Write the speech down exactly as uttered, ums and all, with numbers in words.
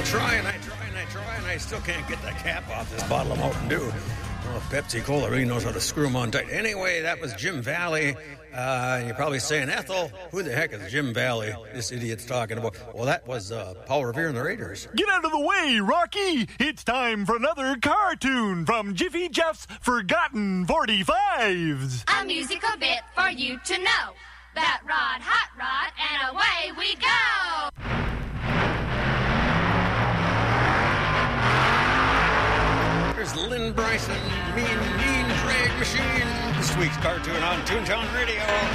try and I try and I try and I still can't get the cap off this bottle of Mountain Dew. Well, Pepsi Cola really knows how to screw them on tight. Anyway, that was Jim Valley. Uh, you're probably saying, Ethel, who the heck is Jim Valley? This idiot's talking about. Well, that was uh, Paul Revere and the Raiders. Get out of the way, Rocky! It's time for another cartoon from Jiffy Jeff's Forgotten forty-fives. A musical bit for you to know. That rod, hot rod, and away we go! There's Lynn Bryson, Mean Mean Drag Machine. This week's cartoon on Toontown Radio.